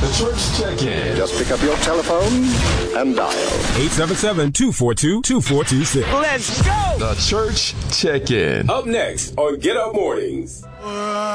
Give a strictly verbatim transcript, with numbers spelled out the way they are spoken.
The Church Check-In. Just pick up your telephone and dial eight seven seven, two four two, two four two six. Let's go! The Church Check-In. Up next on Get Up Mornings.